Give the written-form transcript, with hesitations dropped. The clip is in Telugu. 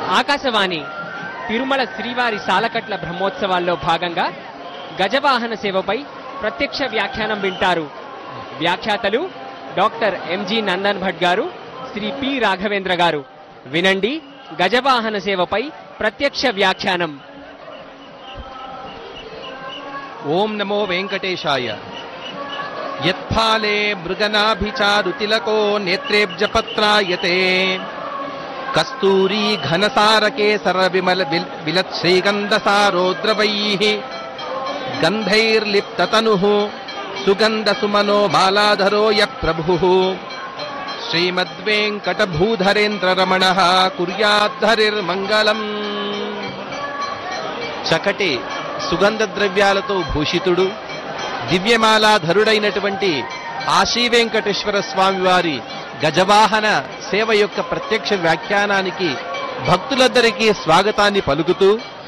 ఆకాశవాణి తిరుమల శ్రీవారి సాలకట్ల బ్రహ్మోత్సవాల్లో భాగంగా గజవాహన సేవపై ప్రత్యక్ష వ్యాఖ్యానం వింటారు. వ్యాఖ్యాతలు డాక్టర్ ఎంజి నందన్ భట్ గారు, శ్రీ పి రాఘవేంద్ర గారు. వినండి గజవాహన సేవపై ప్రత్యక్ష వ్యాఖ్యానం. ఓం నమో వెంకటేశాయ. యత్ఫాలే మృగనాభిచారుతిలకో నేత్రేబ్జపత్రాయతే కస్తూరీ ఘనసారకేసర విమల విలత్ శ్రీగంధసారోద్రవైః గంధైర్లిప్తతనుః సుగంధసుమనో బాలాధరో యః ప్రభుః శ్రీమద్వేంకటభూధరేంద్రరమణః కుర్యాద్ధరిర్మంగళం. చకటి సుగంధ ద్రవ్యాలతో భూషితుడు, దివ్యమాలాధరుడైనటువంటి ఆశీ వెంకటేశ్వర స్వామి వారి గజవాహన సేవ యొక్క ప్రత్యక్ష వ్యాఖ్యానానికి భక్తులందరికీ స్వాగతాన్ని పలుకుతూ